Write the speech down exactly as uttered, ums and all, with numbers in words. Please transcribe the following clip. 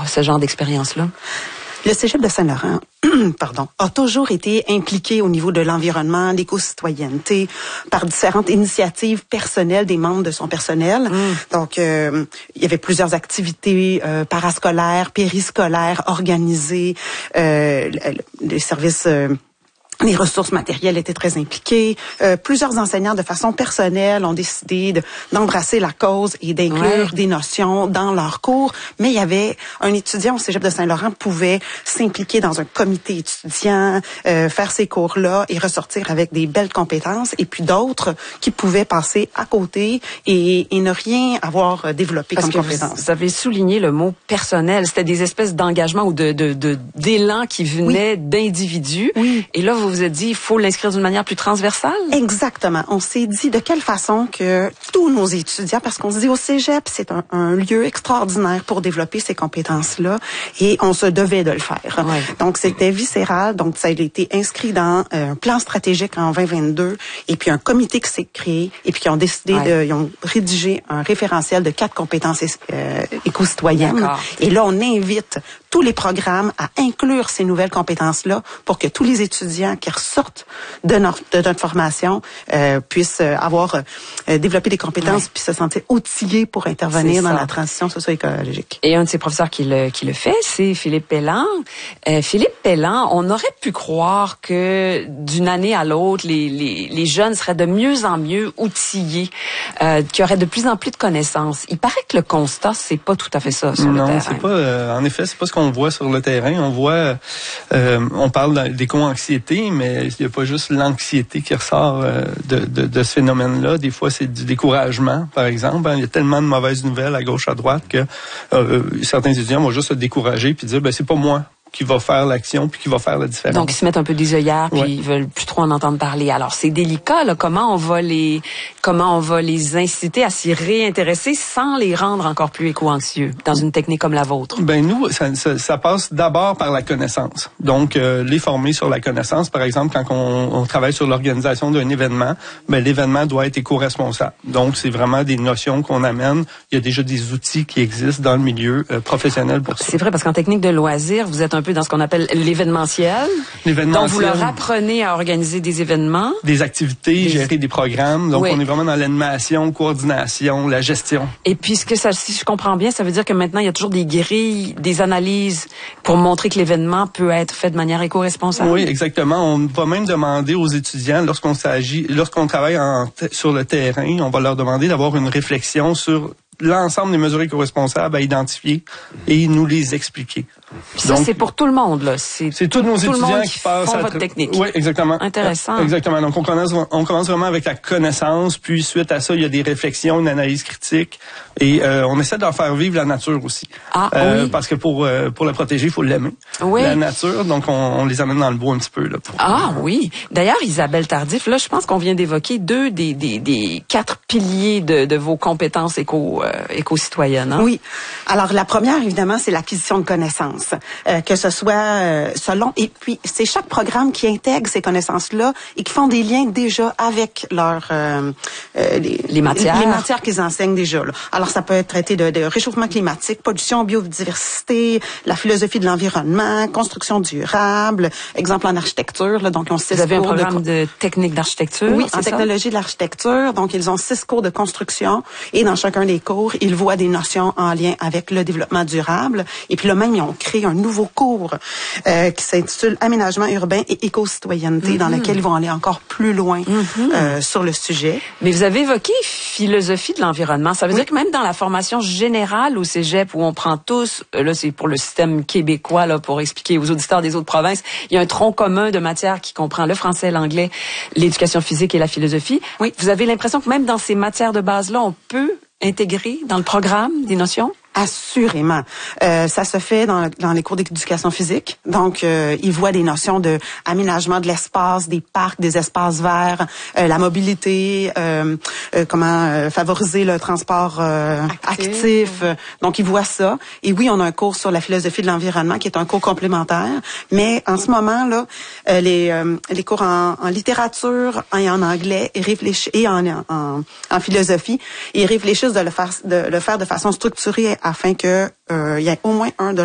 ce genre d'expérience-là? Le Cégep de Saint-Laurent, pardon, a toujours été impliqué au niveau de l'environnement, l'éco-citoyenneté, par différentes initiatives personnelles des membres de son personnel. Mm. Donc, euh, il y avait plusieurs activités euh, parascolaires, périscolaires organisées, euh, les services... Euh, Les ressources matérielles étaient très impliquées. Euh, plusieurs enseignants, de façon personnelle, ont décidé de, d'embrasser la cause et d'inclure ouais. des notions dans leurs cours. Mais il y avait un étudiant au Cégep de Saint-Laurent pouvait s'impliquer dans un comité étudiant, euh, faire ces cours-là et ressortir avec des belles compétences. Et puis d'autres qui pouvaient passer à côté et, et ne rien avoir développé Parce comme que compétence. Vous avez souligné le mot personnel. C'était des espèces d'engagement ou de, de, de d'élan qui venaient oui. d'individus. Oui. Et là, vous vous êtes dit, il faut l'inscrire d'une manière plus transversale? Exactement. On s'est dit de quelle façon que tous nos étudiants, parce qu'on se dit au Cégep, c'est un, un lieu extraordinaire pour développer ces compétences-là et on se devait de le faire. Ouais. Donc, c'était viscéral. Donc, ça a été inscrit dans euh, un plan stratégique en vingt vingt-deux et puis un comité qui s'est créé et puis qui ont décidé ouais. de, ils ont rédigé un référentiel de quatre compétences euh, éco-citoyennes. D'accord. Et là, on invite tous les programmes à inclure ces nouvelles compétences-là pour que tous les étudiants qui ressortent de notre, de notre formation euh, puissent avoir euh, développé des compétences ouais. puis se sentir outillés pour intervenir dans la transition socio-écologique. Et un de ces professeurs qui le, qui le fait, c'est Philippe Pelland. Euh, Philippe Pelland, on aurait pu croire que d'une année à l'autre, les, les, les jeunes seraient de mieux en mieux outillés, euh, qu'il y aurait de plus en plus de connaissances. Il paraît que le constat, c'est pas tout à fait ça sur non, le terrain. Non, c'est pas. Euh, en effet, c'est pas ce qu'on voit sur le terrain. On voit, euh, on parle d'éco-anxiété, mais il n'y a pas juste l'anxiété qui ressort euh, de, de, de ce phénomène-là. Des fois, c'est du découragement, par exemple. Il y a tellement de mauvaises nouvelles à gauche, à droite que euh, certains étudiants vont juste se décourager puis dire, ben c'est pas moi qui va faire l'action puis qui va faire la différence. Donc, ils se mettent un peu des œillères puis ouais. ils veulent plus trop en entendre parler. Alors, c'est délicat, là. Comment on va les, comment on va les inciter à s'y réintéresser sans les rendre encore plus éco-anxieux dans une technique comme la vôtre? Ben, nous, ça, ça, ça passe d'abord par la connaissance. Donc, euh, les former sur la connaissance. Par exemple, quand on, on travaille sur l'organisation d'un événement, ben, l'événement doit être éco-responsable. Donc, c'est vraiment des notions qu'on amène. Il y a déjà des outils qui existent dans le milieu euh, professionnel pour ça. C'est vrai, parce qu'en technique de loisirs, vous êtes un peu dans ce qu'on appelle l'événementiel. L'événementiel. Donc, vous leur apprenez à organiser des événements. Des activités, des... gérer des programmes. Donc, oui. on est vraiment dans l'animation, coordination, la gestion. Et puis, ce que ça, si je comprends bien, ça veut dire que maintenant, il y a toujours des grilles, des analyses pour montrer que l'événement peut être fait de manière éco-responsable. Oui, exactement. On va même demander aux étudiants, lorsqu'on s'agit, lorsqu'on travaille en, sur le terrain, on va leur demander d'avoir une réflexion sur l'ensemble des mesures éco-responsables à identifier et nous les expliquer. Puis ça, donc, c'est pour tout le monde, là. C'est, c'est tous nos tout étudiants qui, qui passent font à votre technique. Oui, exactement. Intéressant. Exactement. Donc, on commence, on commence vraiment avec la connaissance, puis suite à ça, il y a des réflexions, une analyse critique, et euh, on essaie de leur faire vivre la nature aussi. Ah, euh, oui. Parce que pour euh, pour la protéger, il faut l'aimer. Oui. La nature, donc on, on les amène dans le bois un petit peu là. Pour, ah euh, oui. D'ailleurs, Isabelle Tardif, là, je pense qu'on vient d'évoquer deux des des, des quatre piliers de, de vos compétences éco euh, éco-citoyennes. Hein? Oui. Alors la première, évidemment, c'est l'acquisition de connaissances, euh, que ce soit euh, selon. Et puis c'est chaque programme qui intègre ces connaissances-là et qui font des liens déjà avec leurs euh, euh, les, les matières, les matières qu'ils enseignent déjà. Là. Alors ça peut être traité de, de réchauffement climatique, pollution, biodiversité, la philosophie de l'environnement, construction durable, exemple en architecture. Là, donc ils ont six Vous avez un cours programme de, de technique d'architecture. Oui, en ça? technologie de l'architecture. Donc ils ont six cours de construction et dans chacun des cours, ils voient des notions en lien avec le développement durable. Et puis là même, ils ont créé un nouveau cours euh, qui s'intitule Aménagement urbain et éco-citoyenneté, mm-hmm. dans lequel ils vont aller encore plus loin mm-hmm. euh, sur le sujet. Mais vous avez évoqué philosophie de l'environnement. Ça veut oui. dire que même dans la formation générale au Cégep, où on prend tous, là c'est pour le système québécois, là pour expliquer aux auditeurs des autres provinces, il y a un tronc commun de matières qui comprend le français, l'anglais, l'éducation physique et la philosophie. Oui. Vous avez l'impression que même dans ces matières de base-là, on peut intégrer dans le programme des notions? Assurément. Euh, ça se fait dans, dans les cours d'éducation physique. Donc, euh, ils voient des notions de aménagement de l'espace, des parcs, des espaces verts, euh, la mobilité, euh, euh, comment euh, favoriser le transport euh, actif. actif. Donc, ils voient ça. Et oui, on a un cours sur la philosophie de l'environnement qui est un cours complémentaire. Mais en ce moment, là, euh, les, euh, les cours en, en littérature et en anglais et, réfléchis, et en, en, en philosophie, ils réfléchissent de le faire de le faire de façon structurée afin que euh, il y ait au moins un de